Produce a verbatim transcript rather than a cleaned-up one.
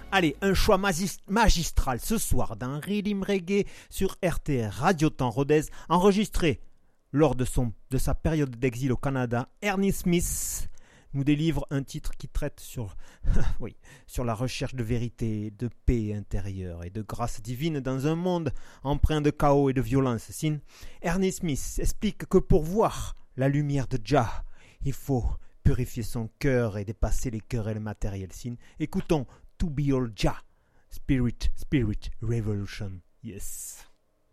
Allez, un choix magis- magistral ce soir d'un Rhythm Reggae sur R T R Radio Temps Rodez, enregistré lors de, son, de sa période d'exil au Canada. Ernie Smith nous délivre un titre qui traite sur, oui, sur la recherche de vérité, de paix intérieure et de grâce divine dans un monde empreint de chaos et de violence. Sin, Ernie Smith explique que pour voir la lumière de Jah, il faut purifier son cœur et dépasser les querelles matérielles. Sin, écoutons To Be All Jah, Spirit, Spirit Revolution. Yes.